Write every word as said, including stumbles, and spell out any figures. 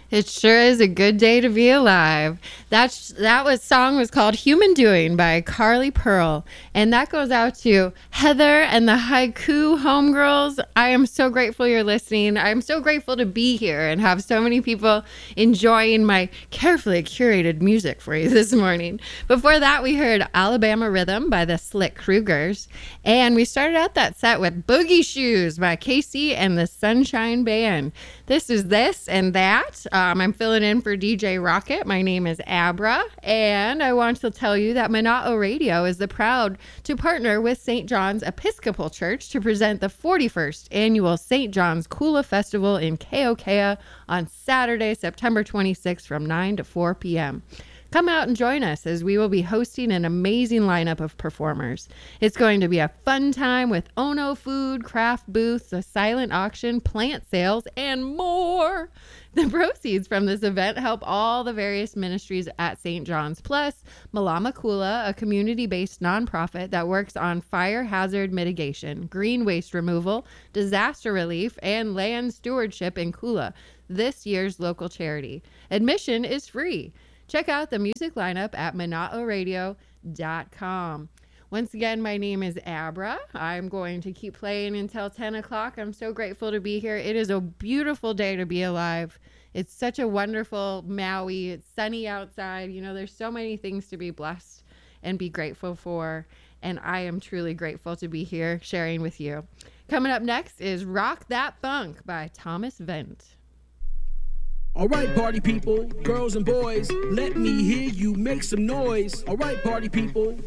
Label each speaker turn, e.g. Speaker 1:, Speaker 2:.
Speaker 1: It sure is a good day to be alive. That's that was song was called Human Doing by Carly Pearl. And that goes out to Heather and the Haiku Homegirls. I am so grateful you're listening. I'm so grateful to be here and have so many people enjoying my carefully curated music for you this morning. Before that, we heard Alabama Rhythm by the Slick Krugers. And we started out that set with Boogie Shoes by Casey and the Sunshine Band. This is This and That. Um, I'm filling in for D J Rocket. My name is Abra, and I want to tell you that Monotto Radio is the proud to partner with Saint John's Episcopal Church to present the forty-first annual Saint John's Kula Festival in Keokea on Saturday, September twenty-sixth from nine to four p.m. Come out and join us as we will be hosting an amazing lineup of performers. It's going to be a fun time with Ono food, craft booths, a silent auction, plant sales, and more. The proceeds from this event help all the various ministries at Saint John's, plus Malama Kula, a community-based nonprofit that works on fire hazard mitigation, green waste removal, disaster relief, and land stewardship in Kula, this year's local charity. Admission is free. Check out the music lineup at monotto radio dot com. Once again, my name is Abra. I'm going to keep playing until ten o'clock. I'm so grateful to be here. It is a beautiful day to be alive. It's such a wonderful Maui. It's sunny outside. You know, there's so many things to be blessed and be grateful for. And I am truly grateful to be here sharing with you. Coming up next is Rock That Funk by Thomas Vent.
Speaker 2: All right, party people, girls and boys, let me hear you make some noise. All right, party people,